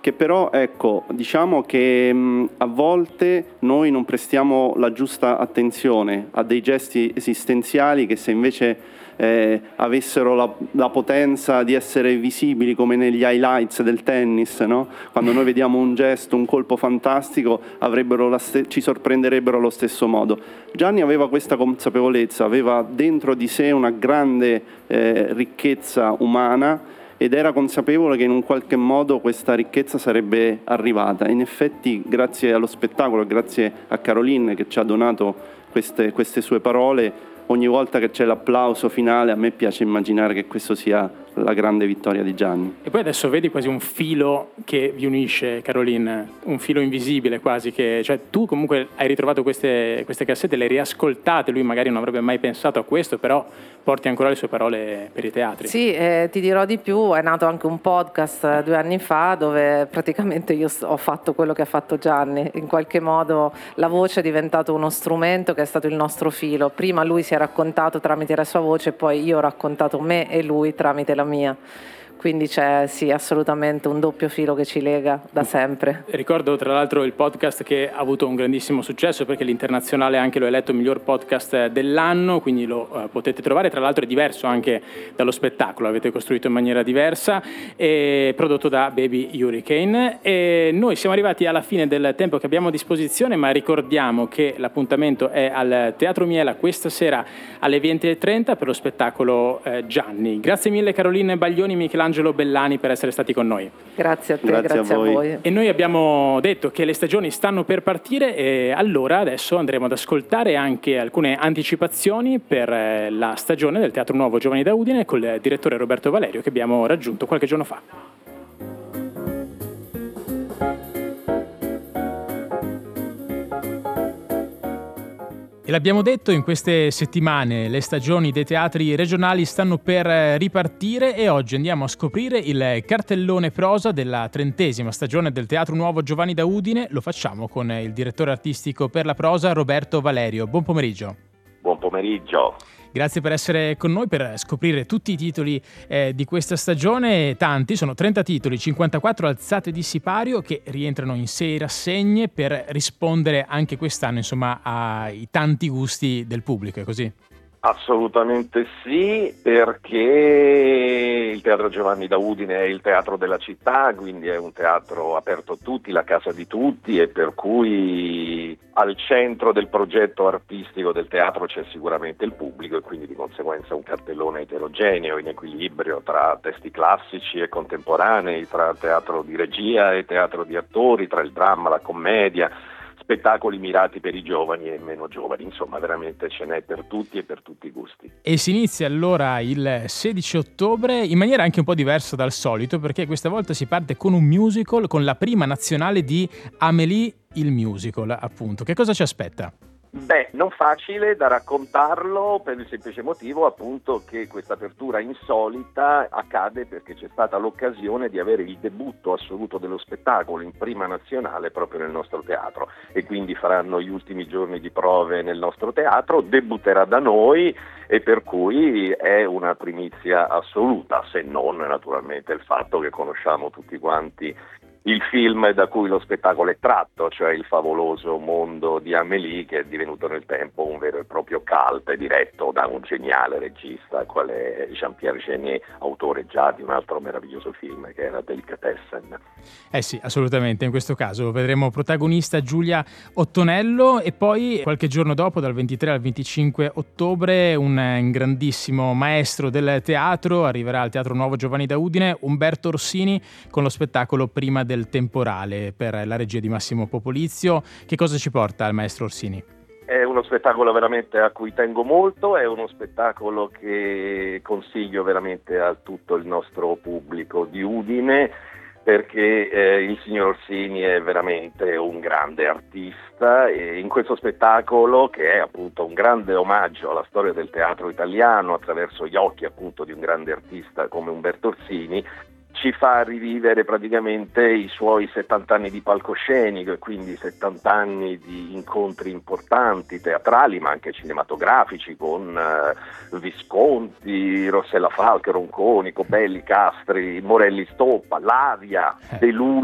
che però, ecco, diciamo che a volte noi non prestiamo la giusta attenzione a dei gesti esistenziali che, se invece avessero la potenza di essere visibili come negli highlights del tennis, no? Quando noi vediamo un gesto, un colpo fantastico, ci sorprenderebbero allo stesso modo. Gianni aveva questa consapevolezza, aveva dentro di sé una grande ricchezza umana, ed era consapevole che in un qualche modo questa ricchezza sarebbe arrivata. In effetti, grazie allo spettacolo e grazie a Caroline che ci ha donato queste sue parole, ogni volta che c'è l'applauso finale, a me piace immaginare che questo sia la grande vittoria di Gianni. E poi adesso vedi quasi un filo che vi unisce, Caroline, un filo invisibile quasi, cioè tu comunque hai ritrovato queste cassette, le hai riascoltate, lui magari non avrebbe mai pensato a questo, però porti ancora le sue parole per i teatri. Sì, ti dirò di più, è nato anche un podcast 2 anni fa dove praticamente io ho fatto quello che ha fatto Gianni. In qualche modo la voce è diventato uno strumento che è stato il nostro filo. Prima lui si è raccontato tramite la sua voce, poi io ho raccontato me e lui tramite la mia. Quindi c'è sì, assolutamente un doppio filo che ci lega da sempre. Ricordo tra l'altro il podcast che ha avuto un grandissimo successo, perché l'Internazionale anche lo ha eletto miglior podcast dell'anno, quindi lo potete trovare. Tra l'altro è diverso anche dallo spettacolo, avete costruito in maniera diversa, e prodotto da Baby Hurricane. E noi siamo arrivati alla fine del tempo che abbiamo a disposizione, ma ricordiamo che l'appuntamento è al Teatro Miela questa sera alle 20:30 per lo spettacolo Gianni. Grazie mille Caroline Baglioni, Michelangelo Bellani, per essere stati con noi. Grazie a te, grazie a voi. E noi abbiamo detto che le stagioni stanno per partire, e allora adesso andremo ad ascoltare anche alcune anticipazioni per la stagione del Teatro Nuovo Giovani da Udine col direttore Roberto Valerio, che abbiamo raggiunto qualche giorno fa. E l'abbiamo detto, in queste settimane le stagioni dei teatri regionali stanno per ripartire, e oggi andiamo a scoprire il cartellone prosa della 30ª stagione del Teatro Nuovo Giovani da Udine. Lo facciamo con il direttore artistico per la prosa Roberto Valerio. Buon pomeriggio. Buon pomeriggio. Grazie per essere con noi per scoprire tutti i titoli di questa stagione. Tanti, sono 30 titoli, 54 alzate di sipario che rientrano in 6 rassegne per rispondere anche quest'anno, insomma, ai tanti gusti del pubblico, è così? Assolutamente sì, perché il Teatro Giovanni da Udine è il teatro della città, quindi è un teatro aperto a tutti, la casa di tutti, e per cui al centro del progetto artistico del teatro c'è sicuramente il pubblico, e quindi di conseguenza un cartellone eterogeneo, in equilibrio tra testi classici e contemporanei, tra teatro di regia e teatro di attori, tra il dramma, la commedia, spettacoli mirati per i giovani e meno giovani, insomma veramente ce n'è per tutti e per tutti i gusti. E si inizia allora il 16 ottobre in maniera anche un po' diversa dal solito, perché questa volta si parte con un musical, con la prima nazionale di Amélie il musical, appunto. Che cosa ci aspetta? Beh, non facile da raccontarlo, per il semplice motivo appunto che questa apertura insolita accade perché c'è stata l'occasione di avere il debutto assoluto dello spettacolo in prima nazionale proprio nel nostro teatro, e quindi faranno gli ultimi giorni di prove nel nostro teatro, debutterà da noi, e per cui è una primizia assoluta, se non naturalmente il fatto che conosciamo tutti quanti il film da cui lo spettacolo è tratto, cioè il favoloso mondo di Amélie, che è divenuto nel tempo un vero e proprio cult diretto da un geniale regista qual è Jean-Pierre Jeunet, autore già di un altro meraviglioso film che era Delicatessen. Sì, assolutamente, in questo caso vedremo protagonista Giulia Ottonello, e poi qualche giorno dopo, dal 23 al 25 ottobre, un grandissimo maestro del teatro arriverà al Teatro Nuovo Giovani da Udine, Umberto Orsini, con lo spettacolo Prima del Temporale, per la regia di Massimo Popolizio. Che cosa ci porta il maestro Orsini? È uno spettacolo veramente a cui tengo molto, è uno spettacolo che consiglio veramente a tutto il nostro pubblico di Udine, perché il signor Orsini è veramente un grande artista, e in questo spettacolo, che è appunto un grande omaggio alla storia del teatro italiano attraverso gli occhi appunto di un grande artista come Umberto Orsini, ci fa rivivere praticamente i suoi 70 anni di palcoscenico, e quindi 70 anni di incontri importanti teatrali ma anche cinematografici con Visconti, Rossella Falchi, Ronconi, Cobelli, Castri, Morelli Stoppa, Lavia, De Lullo,